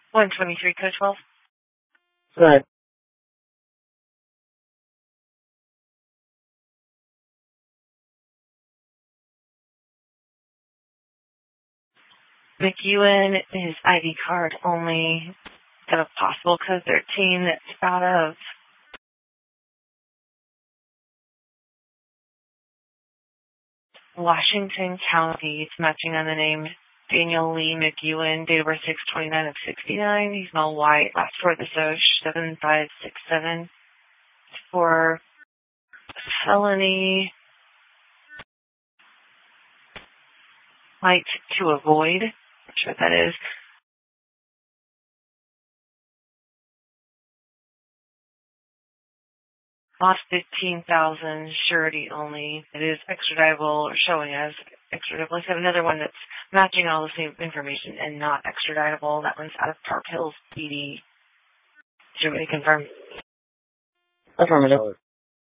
123, code 12. Good. McEwen is ID card only. Got a possible code 13 that's out of Washington County. It's matching on the name Daniel Lee McEwen, date of birth 6/29 of 69. He's male white, last four of the SOCH, 7567. For felony flight to avoid. Not sure what that is. Lost 15,000, surety only. It is extraditable or showing as extraditable. I have another one that's matching all the same information and not extraditable. That one's out of Park Hills, BD. Should we confirm? Affirmative.